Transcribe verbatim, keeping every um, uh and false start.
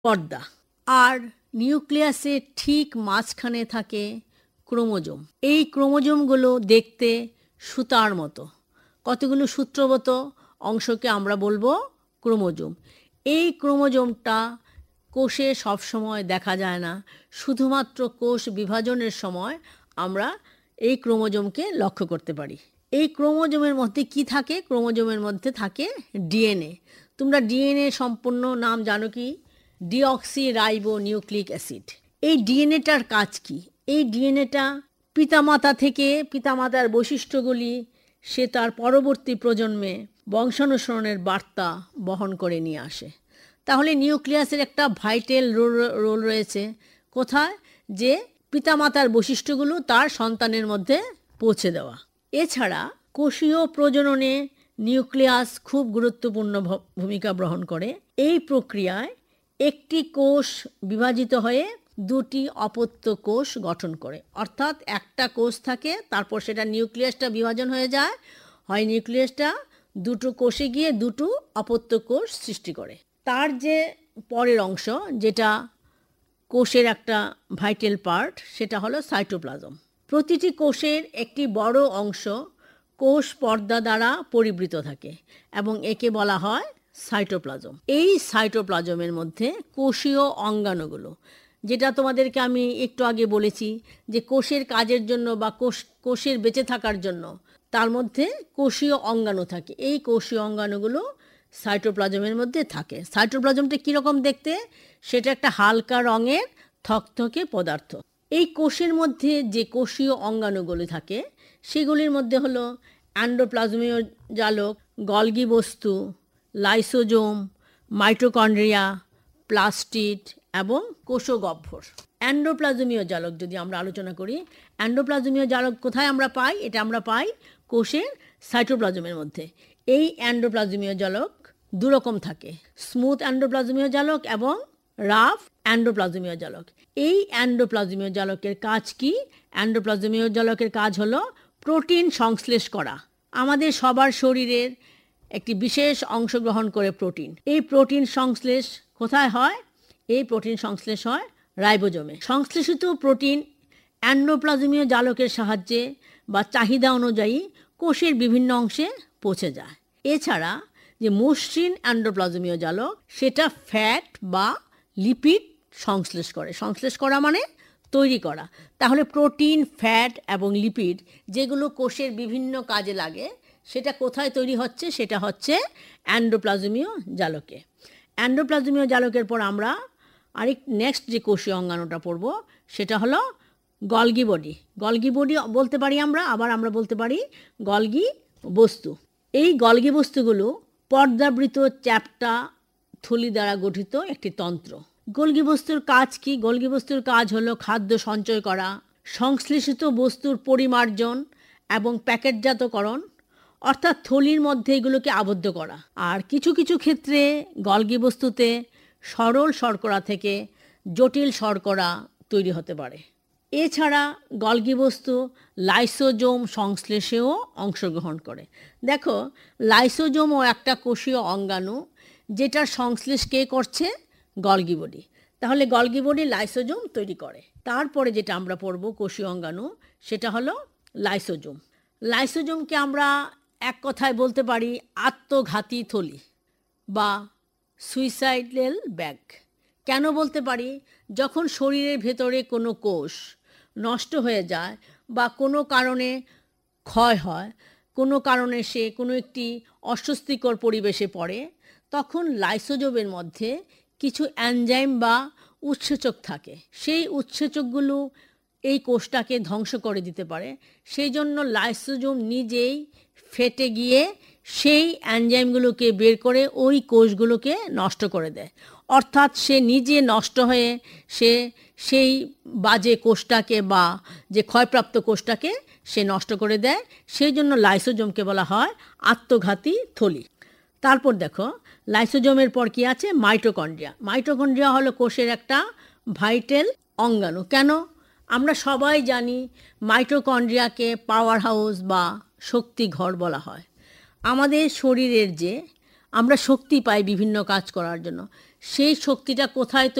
পর্দা। আর নিউক্লিয়াসের ঠিক মাঝখানে থাকে ক্রোমোজোম। এই ক্রোমোজোমগুলো দেখতে সুতার মতো। কতগুলো সূত্রবত অংশকে আমরা বলবো ক্রোমোজোম। এই ক্রোমোজোমটা কোষে সবসময় দেখা যায় না, শুধুমাত্র কোষ বিভাজনের সময় আমরা এই ক্রোমোজোমকে লক্ষ্য করতে পারি। এই ক্রোমোজোমের মধ্যে কি থাকে? ক্রোমোজোমের মধ্যে থাকে ডিএনএ। তোমরা ডিএনএ সম্পূর্ণ নাম জানো কি? Deoxy ribo nucleic acid. এই ডিএনএটার কাজ কি? এই ডিএনএটা পিতামাতা থেকে পিতামাতার বৈশিষ্ট্যগুলি সে তার পরবর্তী প্রজন্মে বংশানুসরণের বার্তা বহন করে নিয়ে আসে। তাহলে নিউক্লিয়াসের একটা ভাইটাল রোল রোল রয়েছে কোথায়? যে পিতামাতার বৈশিষ্ট্যগুলো তার সন্তানের মধ্যে পৌঁছে দেওয়া। এছাড়া কোষীয় প্রজননে নিউক্লিয়াস খুব গুরুত্বপূর্ণ ভূমিকা গ্রহণ করে। এই প্রক্রিয়ায় একটি কোষ বিভাজিত হয়ে দুটি অপত্য কোষ গঠন করে। অর্থাৎ একটা কোষ থাকে, তারপর সেটা নিউক্লিয়াসটা বিভাজন হয়ে যায়, হয় নিউক্লিয়াসটা দুটো কোষে গিয়ে দুটো অপত্য কোষ সৃষ্টি করে। তার যে পরের অংশ, যেটা কোষের একটা ভাইটাল পার্ট, সেটা হলো সাইটোপ্লাজম। প্রতিটি কোষের একটি বড় অংশ কোষ পর্দা দ্বারা পরিবৃত থাকে এবং একে বলা হয় সাইটোপ্লাজম। এই সাইটোপ্লাজমের মধ্যে কোষীয় অঙ্গাণুগুলো, যেটা তোমাদেরকে আমি একটু আগে বলেছি যে কোষের কাজের জন্য বা কোষ কোষের বেঁচে থাকার জন্য তার মধ্যে কোষীয় অঙ্গাণু থাকে। এই কোষীয় অঙ্গাণুগুলো সাইটোপ্লাজমের মধ্যে থাকে। সাইটোপ্লাজমটা কীরকম দেখতে? সেটা একটা হালকা রঙের থকথকে পদার্থ। এই কোষের মধ্যে যে কোষীয় অঙ্গাণুগুলি থাকে সেগুলির মধ্যে হলো অ্যান্ডোপ্লাজমীয় জালক, গলগি বস্তু, লাইসোজোম, মাইটোকন্ড্রিয়া, প্লাস্টিড এবং কোষগহ্বর। অ্যান্ডোপ্লাজমীয় জালক যদি আমরা আলোচনা করি, অ্যান্ডোপ্লাজমীয় জালক কোথায় আমরা পাই? এটা আমরা পাই কোষের সাইটোপ্লাজমের মধ্যে। এই অ্যান্ডোপ্লাজমীয় জালক দুরকম থাকে, স্মুথ অ্যান্ডোপ্লাজমীয় জালক এবং রাফ অ্যান্ডোপ্লাজমীয় জালক। এই অ্যান্ডোপ্লাজমীয় জালকের কাজ কি? অ্যান্ডোপ্লাজমীয় জালকের কাজ হলো প্রোটিন সংশ্লেষ করা। আমাদের সবার শরীরের একটি বিশেষ অংশ গ্রহণ করে প্রোটিন। এই প্রোটিন সংশ্লেষ কোথায় হয়? এই প্রোটিন সংশ্লেষ হয় রাইবোজোমে। সংশ্লেষিত প্রোটিন অ্যান্ডোপ্লাজমীয় জালকের সাহায্যে বা চাহিদা অনুযায়ী কোষের বিভিন্ন অংশে পৌঁছে যায়। এছাড়া যে মসৃণ অ্যান্ডোপ্লাজমীয় জালক, সেটা ফ্যাট বা লিপিড সংশ্লেষ করে। সংশ্লেষ করা মানে তৈরি করা। তাহলে প্রোটিন, ফ্যাট এবং লিপিড যেগুলো কোষের বিভিন্ন কাজে লাগে, সেটা কোথায় তৈরি হচ্ছে? সেটা হচ্ছে অ্যান্ডোপ্লাজমীয় জালকে। অ্যান্ডোপ্লাজমীয় জালকের পর আমরা আরেক নেক্সট যে কোষীয় অঙ্গাণুটা পড়ব, সেটা হলো গলগি বডি। গলগি বডি বলতে পারি আমরা, আবার আমরা বলতে পারি গলগি বস্তু। এই গলগি বস্তুগুলো পর্দাবৃত চ্যাপ্টা থলি দ্বারা গঠিত একটি তন্ত্র। গলগি বস্তুর কাজ কি? গলগি বস্তুর কাজ হলো খাদ্য সঞ্চয় করা, সংশ্লেষিত বস্তুর পরিমার্জন এবং প্যাকেটজাতকরণ, অর্থাৎ থলির মধ্যে এগুলোকে আবদ্ধ করা। আর কিছু কিছু ক্ষেত্রে গলগি বস্তুতে সরল শর্করা থেকে জটিল শর্করা তৈরি হতে পারে। এছাড়া গলগি বস্তু লাইসোজোম সংশ্লেষেও অংশগ্রহণ করে। দেখো, লাইসোজোমও একটা কোষীয় অঙ্গাণু, যেটার সংশ্লেষ কে করছে? Golgi body. তাহলে গলগি বডি লাইসোজোম তৈরি করে। তারপরে যেটা আমরা পড়ব কোষীয় অঙ্গাণু, সেটা হলো লাইসোজোম। লাইসোজোমকে আমরা এক কথায় বলতে পারি আত্মঘাতী থলি বা সুইসাইডাল ব্যাগ। কেন বলতে পারি? যখন শরীরের ভেতরে কোনো কোষ নষ্ট হয়ে যায় বা কোনো কারণে ক্ষয় হয়, কোনো কারণে সে কোনো একটি অস্বস্তিকর পরিবেশে পড়ে, তখন লাইসোজোমের মধ্যে কিছু এনজাইম বা উৎসেচক থাকে। সেই উৎসেচকগুলো এই কোষটাকে ধ্বংস করে দিতে পারে। সেই জন্য লাইসোজোম নিজেই ফেটে গিয়ে সেই এনজাইমগুলোকে বের করে ওই কোষগুলোকে নষ্ট করে দেয়। অর্থাৎ সে নিজে নষ্ট হয়ে সে সেই বাজে কোষটাকে বা যে ক্ষয়প্রাপ্ত কোষটাকে সে নষ্ট করে দেয়। সেই জন্য লাইসোজোমকে বলা হয় আত্মঘাতী থলি। তারপর দেখো, লাইসোজোমের পর কি আছে? মাইটোকন্ড্রিয়া। মাইটোকন্ড্রিয়া হলো কোষের একটা ভাইটাল অঙ্গাণু। কেন? আমরা সবাই জানি মাইটোকন্ড্রিয়াকে পাওয়ার হাউস বা শক্তি ঘর বলা হয়। আমাদের শরীরের যে আমরা শক্তি পাই বিভিন্ন কাজ করার জন্য, সেই শক্তিটা কোথায়